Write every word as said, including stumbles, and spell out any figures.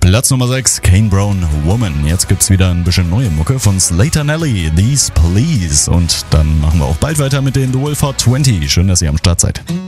Platz Nummer sechs, Kane Brown, Woman. Jetzt gibt's wieder ein bisschen neue Mucke von Slater Nelly, These Please. Und dann machen wir auch bald weiter mit den The Wolf Hot zwanzig. Schön, dass ihr am Start seid.